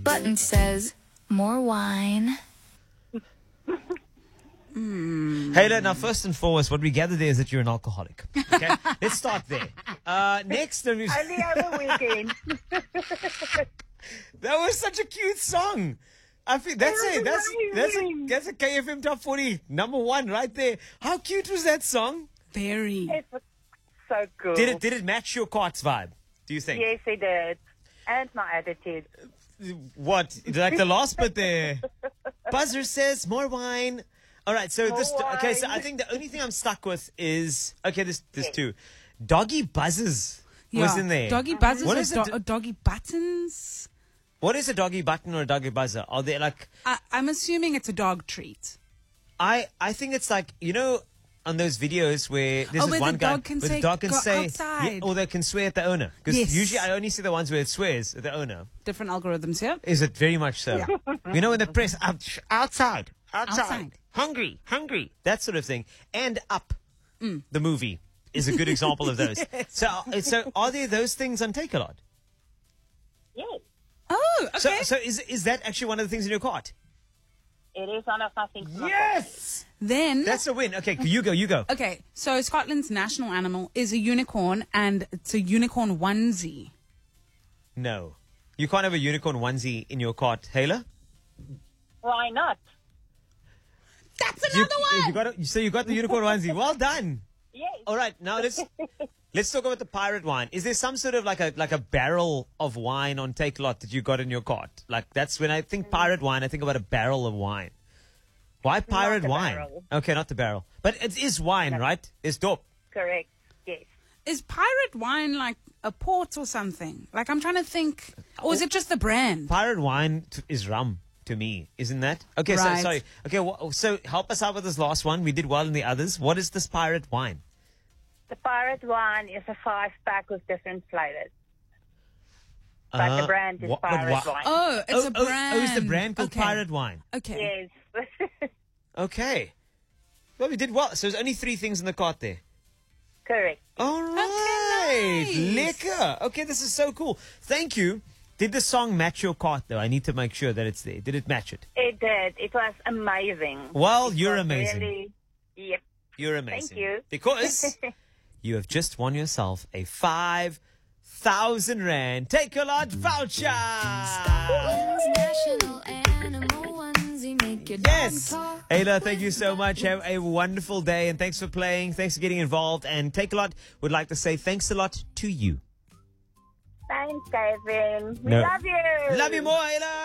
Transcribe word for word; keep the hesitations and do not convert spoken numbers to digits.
button says, more wine. Mm. Hayla, now first and foremost, what we gather there is that you're an alcoholic. Okay, let's start there. Uh, next, Only over weekend. that was such a cute song. I feel that's it. That's that's a, that's a K F M Top forty number one right there. How cute was that song? Very. It's so cool. Did it did it match your cart's vibe? Do you think? Yes, it did. And my attitude. What? Like the last bit there. Buzzer says more wine. All right, so More this okay. So wine. I think the only thing I'm stuck with is okay. There's there's Yes. two. Doggy buzzes Yeah. was in there. Doggy buzzes What or is do- it? or doggy buttons? What is a doggy button or a doggy buzzer? Are they like? I, I'm assuming it's a dog treat. I I think it's like, you know, on those videos where there's Oh, this where the one guy dog can where say, the dog can "Go say outside." yeah, or they can swear at the owner. Because Yes. usually I only see the ones where it swears at the owner. Different algorithms here. Is it very much so? You know, when the press out, outside, outside, Outside. hungry, hungry, that sort of thing, and Up, Mm. the movie is a good example of those. So, uh, so are there those things on Take A Lot? Yes, Oh, So, okay. so is is that actually one of the things in your cart? it is one of my things. Yes, then, that's a win. Okay, you go, you go. okay, so Scotland's national animal is a unicorn, and it's a unicorn onesie. No, you can't have a unicorn onesie in your cart, Hayla. Why not? That's You, another one. you got a, so you got the unicorn onesie. Well done. Yes. All right, now let's let's talk about the pirate wine. Is there some sort of like a like a barrel of wine on Take A Lot that you got in your cart? Like that's when I think pirate wine, I think about a barrel of wine. Why pirate the wine? barrel. Okay, not the barrel, but it is wine, right? It's dope. Correct. Yes. Is pirate wine like a port or something? Like, I'm trying to think. Or is it just the brand? Pirate wine t- is rum to me, isn't that? Okay, Right. so sorry. Okay, wh- so help us out with this last one. We did well in the others. What is this pirate wine? The pirate wine is a five pack with different flavors. But Uh, the brand is what- but pirate wha- wine. Oh, it's oh, a oh, brand. oh, it's the brand called Okay. pirate wine. Okay. Yes. Okay. Well, we did well. So there's only three things in the cart there. Correct. All right. nice. Liquor. Okay, this is so cool. Thank you. Did the song match your cart, though? I need to make sure that it's there. Did it match it? It did. It was amazing. Well, It you're was amazing. Really, yep. You're amazing. you. Because you have just won yourself a five thousand Rand Take A Lot voucher. National animal onesie, make your dog Yes. talk. Ayla, thank you so much. Have a wonderful day and thanks for playing. Thanks for getting involved. And Take A Lot would like to say thanks a lot to you. Thanks, Kevin. We No. love you. Love you more, Ayla.